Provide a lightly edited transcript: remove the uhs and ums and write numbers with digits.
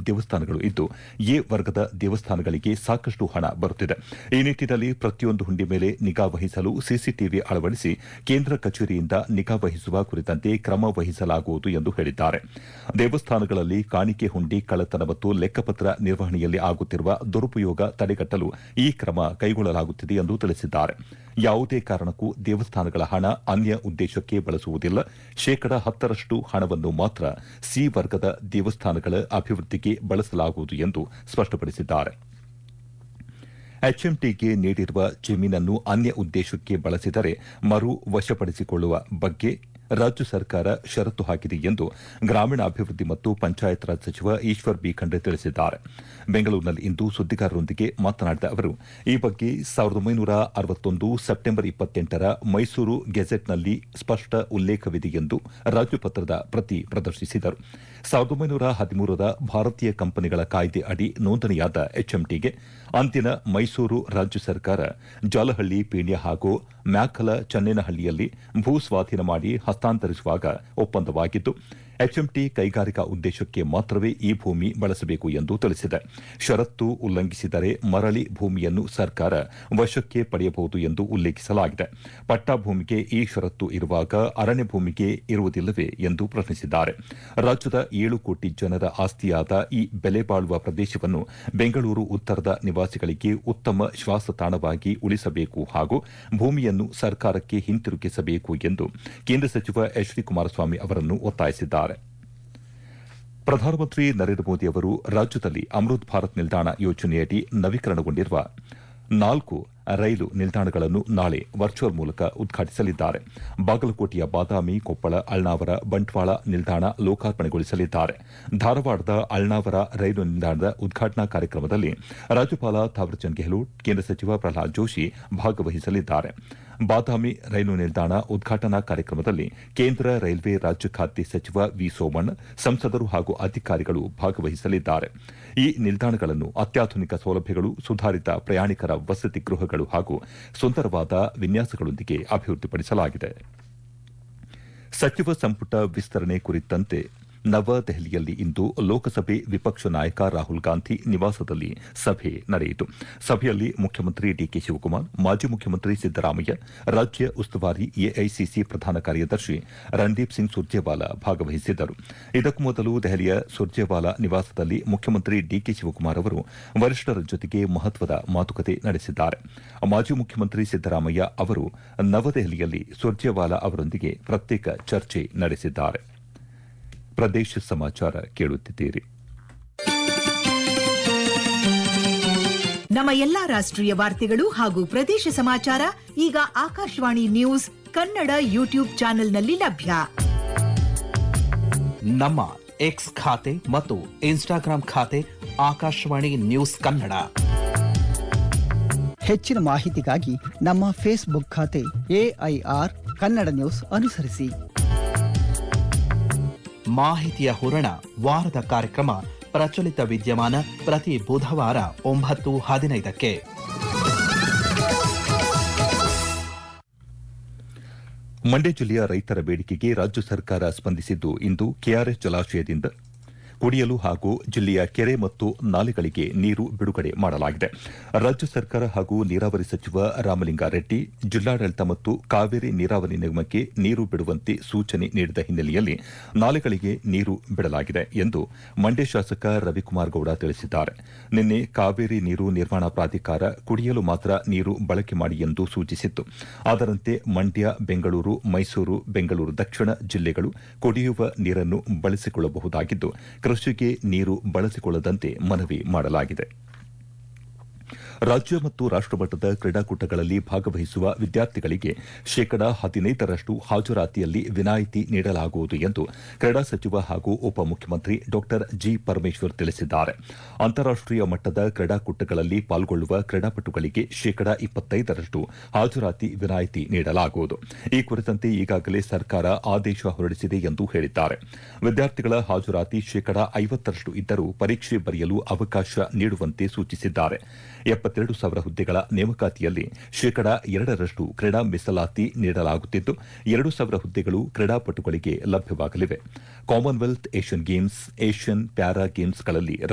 ದೇವಸ್ಥಾನಗಳು ಇದ್ದು ಎ ವರ್ಗದ ದೇವಸ್ಥಾನಗಳಿಗೆ ಸಾಕಷ್ಟು ಹಣ ಬರುತ್ತಿದೆ. ಈ ನಿಟ್ಟಿನಲ್ಲಿ ಪ್ರತಿಯೊಂದು ಹುಂಡಿ ಮೇಲೆ ನಿಗಾ ವಹಿಸಲು ಸಿಸಿಟಿವಿ ಅಳವಡಿಸಿ ಕೇಂದ್ರ ಕಚೇರಿಯಿಂದ ನಿಗಾ ವಹಿಸುವ ಕುರಿತಂತೆ ಕ್ರಮ ವಹಿಸಲಾಗುವುದು ಎಂದು ಹೇಳಿದ್ದಾರೆ. ದೇವಸ್ಥಾನಗಳಲ್ಲಿ ಕಾಣಿಕೆ ಹುಂಡಿ ಕಳ್ಳತನ ಮತ್ತು ಲೆಕ್ಕಪತ್ರ ನಿರ್ವಹಣೆಯಲ್ಲಿ ಆಗುತ್ತಿರುವ ದುರುಪಯೋಗ ತಡೆಗಟ್ಟಲು ಈ ಕ್ರಮ ಕೈಗೊಳ್ಳಲಾಗುತ್ತಿದೆ ಎಂದು ತಿಳಿಸಿದ್ದಾರೆ. ಯಾವುದೇ ಕಾರಣಕ್ಕೂ ದೇವಸ್ಥಾನಗಳ ಹಣ ಅನ್ಯ ಉದ್ದೇಶಕ್ಕೆ ಬಳಸುವುದಿಲ್ಲ. 10% ಹಣವನ್ನು ಮಾತ್ರ ಸಿ ವರ್ಗದ ದೇವಸ್ಥಾನಗಳ ಅಭಿವೃದ್ಧಿಗೆ ಬಳಸಲಾಗುವುದು ಎಂದು ಸ್ಪಷ್ಟಪಡಿಸಿದ್ದಾರೆ. ಎಚ್ಎಂಟಿಗೆ ನೀಡಿರುವ ಜಮೀನನ್ನು ಅನ್ಯ ಉದ್ದೇಶಕ್ಕೆ ಬಳಸಿದರೆ ಮರು ವಶಪಡಿಸಿಕೊಳ್ಳುವ ಬಗ್ಗೆ ರಾಜ್ಯ ಸರ್ಕಾರ ಷರತ್ತು ಹಾಕಿದೆ ಎಂದು ಗ್ರಾಮೀಣಾಭಿವೃದ್ಧಿ ಮತ್ತು ಪಂಚಾಯತ್ ರಾಜ್ ಸಚಿವ ಈಶ್ವರ್ ಬಿ ಖಂಡ್ರೆ ತಿಳಿಸಿದ್ದಾರೆ. ಬೆಂಗಳೂರಿನಲ್ಲಿಂದು ಸುದ್ದಿಗಾರರೊಂದಿಗೆ ಮಾತನಾಡಿದ ಅವರು, ಈ ಬಗ್ಗೆ 1961 ಸೆಪ್ಟೆಂಬರ್ 28ರ ಮೈಸೂರು ಗೆಜೆಟ್ನಲ್ಲಿ ಸ್ಪಷ್ಟ ಉಲ್ಲೇಖವಿದೆ ಎಂದು ರಾಜ್ಯಪತ್ರದ ಪ್ರತಿ ಪ್ರದರ್ಶಿಸಿದರು. 1913ರ ಭಾರತೀಯ ಕಂಪನಿಗಳ ಕಾಯ್ದೆ ಅಡಿ ನೋಂದಣಿಯಾದ ಎಚ್ಎಂಟಿಗೆ ಅಂದಿನ ಮೈಸೂರು ರಾಜ್ಯ ಸರ್ಕಾರ ಜಾಲಹಳ್ಳಿ, ಪೀಣ್ಯ ಹಾಗೂ ಮ್ಯಾಕಲ ಚನ್ನೇನಹಳ್ಳಿಯಲ್ಲಿ ಭೂ ಸ್ವಾಧೀನ ಮಾಡಿ ಹಸ್ತಾಂತರಿಸುವಾಗ ಒಪ್ಪಂದವಾಗಿದ್ದು, ಎಚ್ಎಂಟಿ ಕೈಗಾರಿಕಾ ಉದ್ದೇಶಕ್ಕೆ ಮಾತ್ರವೇ ಈ ಭೂಮಿ ಬಳಸಬೇಕು ಎಂದು ತಿಳಿಸಿದೆ. ಷರತ್ತು ಉಲ್ಲಂಘಿಸಿದರೆ ಮರಳಿ ಭೂಮಿಯನ್ನು ಸರ್ಕಾರ ವಶಕ್ಕೆ ಪಡೆಯಬಹುದು ಎಂದು ಉಲ್ಲೇಖಿಸಲಾಗಿದೆ. ಪಟ್ಟಾ ಭೂಮಿಗೆ ಈ ಷರತ್ತು ಇರುವಾಗ ಅರಣ್ಯ ಭೂಮಿಗೆ ಇರುವುದಿಲ್ಲವೇ ಎಂದು ಪ್ರಶ್ನಿಸಿದ್ದಾರೆ. ರಾಜ್ಯದ 7 ಕೋಟಿ ಜನರ ಆಸ್ತಿಯಾದ ಈ ಬೆಲೆ ಬಾಳುವ ಪ್ರದೇಶವನ್ನು ಬೆಂಗಳೂರು ಉತ್ತರದ ನಿವಾಸಿಗಳಿಗೆ ಉತ್ತಮ ಶ್ವಾಸತಾಣವಾಗಿ ಉಳಿಸಬೇಕು ಹಾಗೂ ಭೂಮಿಯನ್ನು ಸರ್ಕಾರಕ್ಕೆ ಹಿಂತಿರುಗಿಸಬೇಕು ಎಂದು ಕೇಂದ್ರ ಸಚಿವ ಎಚ್ ಡಿ ಕುಮಾರಸ್ವಾಮಿ ಅವರನ್ನು ಒತ್ತಾಯಿಸಿದ್ದಾರೆ. ಪ್ರಧಾನಮಂತ್ರಿ ನರೇಂದ್ರ ಮೋದಿ ಅವರು ರಾಜ್ಯದಲ್ಲಿ ಅಮೃತ್ ಭಾರತ್ ನಿಲ್ದಾಣ ಯೋಜನೆಯಡಿ ನವೀಕರಣಗೊಂಡಿರುವ 4 ರೈಲು ನಿಲ್ದಾಣಗಳನ್ನು ನಾಳೆ ವರ್ಚುವಲ್ ಮೂಲಕ ಉದ್ಘಾಟಿಸಲಿದ್ದಾರೆ. ಬಾಗಲಕೋಟೆಯ ಬಾದಾಮಿ, ಕೊಪ್ಪಳ, ಅಳ್ನಾವರ, ಬಂಟ್ವಾಳ ನಿಲ್ದಾಣ ಲೋಕಾರ್ಪಣೆಗೊಳಿಸಲಿದ್ದಾರೆ. ಧಾರವಾಡದ ಅಳ್ನಾವರ ರೈಲು ನಿಲ್ದಾಣದ ಉದ್ಘಾಟನಾ ಕಾರ್ಯಕ್ರಮದಲ್ಲಿ ರಾಜ್ಯಪಾಲ ಥಾವರ್ಚಂದ್ ಗೆಹ್ಲೋಟ್, ಕೇಂದ್ರ ಸಚಿವ ಪ್ರಹ್ಲಾದ್ ಜೋಶಿ ಭಾಗವಹಿಸಲಿದ್ದಾರೆ. ಬಾದಾಮಿ ರೈಲು ನಿಲ್ದಾಣ ಉದ್ಘಾಟನಾ ಕಾರ್ಯಕ್ರಮದಲ್ಲಿ ಕೇಂದ್ರ ರೈಲ್ವೆ ರಾಜ್ಯ ಖಾತೆ ಸಚಿವ ವಿ ಸೋಮಣ್ಣ, ಸಂಸದರು ಹಾಗೂ ಅಧಿಕಾರಿಗಳು ಭಾಗವಹಿಸಲಿದ್ದಾರೆ. ಈ ನಿಲ್ದಾಣಗಳನ್ನು ಅತ್ಯಾಧುನಿಕ ಸೌಲಭ್ಯಗಳು, ಸುಧಾರಿತ ಪ್ರಯಾಣಿಕರ ವಸತಿ ಗೃಹಗಳು ಹಾಗೂ ಸುಂದರವಾದ ವಿನ್ಯಾಸಗಳೊಂದಿಗೆ ಅಭಿವೃದ್ಧಿಪಡಿಸಲಾಗಿದೆ. ಸಚಿವ ಸಂಪುಟ ವಿಸ್ತರಣೆ ಕುರಿತಂತೆ ನವದೆಹಲಿಯಲ್ಲಿ ಇಂದು ಲೋಕಸಭೆ ವಿಪಕ್ಷ ನಾಯಕ ರಾಹುಲ್ ಗಾಂಧಿ ನಿವಾಸದಲ್ಲಿ ಸಭೆ ನಡೆಯಿತು. ಸಭೆಯಲ್ಲಿ ಮುಖ್ಯಮಂತ್ರಿ ಡಿಕೆ ಶಿವಕುಮಾರ್, ಮಾಜಿ ಮುಖ್ಯಮಂತ್ರಿ ಸಿದ್ದರಾಮಯ್ಯ, ರಾಜ್ಯ ಉಸ್ತುವಾರಿ ಎಐಸಿಸಿ ಪ್ರಧಾನ ಕಾರ್ಯದರ್ಶಿ ರಣದೀಪ್ ಸಿಂಗ್ ಸುರ್ಜೇವಾಲಾ ಭಾಗವಹಿಸಿದ್ದರು. ಇದಕ್ಕೂ ಮೊದಲು ದೆಹಲಿಯ ಸುರ್ಜೇವಾಲಾ ನಿವಾಸದಲ್ಲಿ ಮುಖ್ಯಮಂತ್ರಿ ಡಿಕೆ ಶಿವಕುಮಾರ್ ಅವರು ವರಿಷ್ಠರ ಜೊತೆಗೆ ಮಹತ್ವದ ಮಾತುಕತೆ ನಡೆಸಿದ್ದಾರೆ. ಮಾಜಿ ಮುಖ್ಯಮಂತ್ರಿ ಸಿದ್ದರಾಮಯ್ಯ ಅವರು ನವದೆಹಲಿಯಲ್ಲಿ ಸುರ್ಜೇವಾಲಾ ಅವರೊಂದಿಗೆ ಪ್ರತ್ಯೇಕ ಚರ್ಚೆ ನಡೆಸಿದ್ದಾರೆ. ಪ್ರದೇಶ ಸಮಾಚಾರ ಕೇಳುತ್ತಿದ್ದೀರಿ. ನಮ್ಮ ಎಲ್ಲಾ ರಾಷ್ಟ್ರೀಯ ವಾರ್ತೆಗಳು ಹಾಗೂ ಪ್ರದೇಶ ಸಮಾಚಾರ ಈಗ ಆಕಾಶವಾಣಿ ನ್ಯೂಸ್ ಕನ್ನಡ ಯೂಟ್ಯೂಬ್ ಚಾನೆಲ್ನಲ್ಲಿ ಲಭ್ಯ. ನಮ್ಮ ಎಕ್ಸ್ ಖಾತೆ ಮತ್ತು ಇನ್ಸ್ಟಾಗ್ರಾಂ ಖಾತೆ ಆಕಾಶವಾಣಿ ನ್ಯೂಸ್ ಕನ್ನಡ. ಹೆಚ್ಚಿನ ಮಾಹಿತಿಗಾಗಿ ನಮ್ಮ ಫೇಸ್ಬುಕ್ ಖಾತೆ AIR ಕನ್ನಡ ನ್ಯೂಸ್ ಅನುಸರಿಸಿ. ಮಾಹಿತಿಯ ಹೂರಣ ವಾರದ ಕಾರ್ಯಕ್ರಮ ಪ್ರಚಲಿತ ವಿದ್ಯಮಾನ ಪ್ರತಿ ಬುಧವಾರ 9:15ಕ್ಕೆ. ಮಂಡ್ಯ ಜಿಲ್ಲೆಯ ರೈತರ ಬೇಡಿಕೆಗೆ ರಾಜ್ಯ ಸರ್ಕಾರ ಸ್ಪಂದಿಸಿದ್ದು, ಇಂದು ಕೆಆರ್ಎಸ್ ಜಲಾಶಯದಿಂದ ಕುಡಿಯಲು ಹಾಗೂ ಜಿಲ್ಲೆಯ ಕೆರೆ ಮತ್ತು ನಾಲೆಗಳಿಗೆ ನೀರು ಬಿಡುಗಡೆ ಮಾಡಲಾಗಿದೆ. ರಾಜ್ಯ ಸರ್ಕಾರ ಹಾಗೂ ನೀರಾವರಿ ಸಚಿವ ರಾಮಲಿಂಗಾರೆಡ್ಡಿ ಜಿಲ್ಲಾಡಳಿತ ಮತ್ತು ಕಾವೇರಿ ನೀರಾವರಿ ನಿಗಮಕ್ಕೆ ನೀರು ಬಿಡುವಂತೆ ಸೂಚನೆ ನೀಡಿದ ಹಿನ್ನೆಲೆಯಲ್ಲಿ ನಾಲೆಗಳಿಗೆ ನೀರು ಬಿಡಲಾಗಿದೆ ಎಂದು ಮಂಡ್ಯ ಶಾಸಕ ರವಿಕುಮಾರ್ ಗೌಡ ತಿಳಿಸಿದ್ದಾರೆ. ನಿನ್ನೆ ಕಾವೇರಿ ನೀರು ನಿರ್ವಹಣಾ ಪ್ರಾಧಿಕಾರ ಕುಡಿಯಲು ಮಾತ್ರ ನೀರು ಬಳಕೆ ಮಾಡಿ ಎಂದು ಸೂಚಿಸಿತ್ತು. ಅದರಂತೆ ಮಂಡ್ಯ, ಬೆಂಗಳೂರು, ಮೈಸೂರು, ಬೆಂಗಳೂರು ದಕ್ಷಿಣ ಜಿಲ್ಲೆಗಳು ಕುಡಿಯುವ ನೀರನ್ನು ಬಳಸಿಕೊಳ್ಳಬಹುದಾಗಿದ್ದು, ಕೃಷಿಗೆ ನೀರು ಬಳಸಿಕೊಳ್ಳದಂತೆ ಮನವಿ ಮಾಡಲಾಗಿದೆ. ರಾಜ್ಯ ಮತ್ತು ರಾಷ್ಟಮಟ್ಟದ ಕ್ರೀಡಾಕೂಟಗಳಲ್ಲಿ ಭಾಗವಹಿಸುವ ವಿದ್ಯಾರ್ಥಿಗಳಿಗೆ 15% ಹಾಜರಾತಿಯಲ್ಲಿ ವಿನಾಯಿತಿ ನೀಡಲಾಗುವುದು ಎಂದು ಕ್ರೀಡಾ ಸಚಿವ ಹಾಗೂ ಉಪಮುಖ್ಯಮಂತ್ರಿ ಡಾ ಜಿ ಪರಮೇಶ್ವರ್ ತಿಳಿಸಿದ್ದಾರೆ. ಅಂತಾರಾಷ್ಟೀಯ ಮಟ್ಟದ ಕ್ರೀಡಾಕೂಟಗಳಲ್ಲಿ ಪಾಲ್ಗೊಳ್ಳುವ ಕ್ರೀಡಾಪಟುಗಳಿಗೆ 25% ಹಾಜರಾತಿ ವಿನಾಯಿತಿ ನೀಡಲಾಗುವುದು. ಈ ಕುರಿತಂತೆ ಈಗಾಗಲೇ ಸರ್ಕಾರ ಆದೇಶ ಹೊರಡಿಸಿದೆ ಎಂದು ಹೇಳಿದ್ದಾರೆ. ವಿದ್ಯಾರ್ಥಿಗಳ ಹಾಜರಾತಿ 50% ಇದ್ದರೂ ಪರೀಕ್ಷೆ ಬರೆಯಲು ಅವಕಾಶ ನೀಡುವಂತೆ ಸೂಚಿಸಿದ್ದಾರೆ. 72,000 ಹುದ್ದೆಗಳ ನೇಮಕಾತಿಯಲ್ಲಿ 2% ಕ್ರೀಡಾ ಮೀಸಲಾತಿ ನೀಡಲಾಗುತ್ತಿದ್ದು, 2,000 ಹುದ್ದೆಗಳು ಕ್ರೀಡಾಪಟುಗಳಿಗೆ ಲಭ್ಯವಾಗಲಿವೆ. Commonwealth, Asian games, Asian para ಗೇಮ್ಸ್ಗಳಲ್ಲಿ